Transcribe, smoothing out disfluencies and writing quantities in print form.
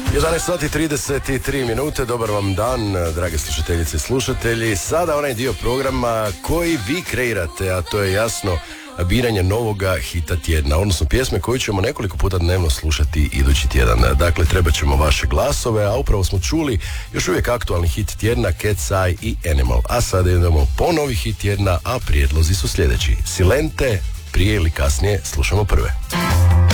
11 sati 33 minute, dobar vam dan, drage slušateljice i slušatelji. Sada onaj dio programa koji vi kreirate, a to je jasno biranje novoga hita tjedna, odnosno pjesme koju ćemo nekoliko puta dnevno slušati idući tjedan. Dakle, trebat ćemo vaše glasove, a upravo smo čuli još uvijek aktualni hit tjedna Cat's Eye i Animal. A sada idemo po novi hit tjedna, a prijedlozi su sljedeći. Silente, prije ili kasnije slušamo prve.